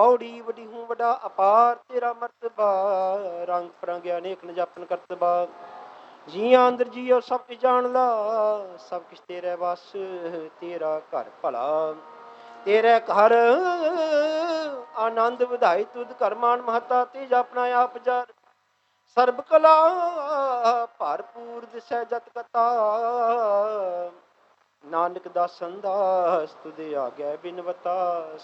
ਔੜੀ ਵੱਡੀ ਹੂੰ ਵੱਡਾ ਅਪਾਰ ਤੇਰਾ ਮਰਤਬਾ, ਰੰਗ ਪਰੰਗਿਆ ਅਨੇਕ ਨ ਜਾਪਨ ਕਰਤਬਾ। ਜੀਆਂ ਅੰਦਰ ਜੀਓ ਸਭ ਕੁਛ ਜਾਣ ਲਾ, ਸਭ ਕੁਛ ਤੇਰੇ ਵਸ ਤੇਰਾ ਘਰ ਭਲਾ। ਤੇਰੇ ਘਰ ਆਨੰਦ ਵਧਾਈ ਤੁਧ ਘਰ ਮਾਨ ਮਹਤਾ, ਤੇਜ ਆਪਣਾ ਆਪ ਜਰ ਸਰਬ ਕਲਾ ਭਰਪੂਰ ਦਿਸੈ ਜਤ ਕਤਾ। ਨਾਨਕ ਦਾਸਨ ਦਾਸ ਤੁਧ ਆਗੈ ਬਿਨਵਤਾ।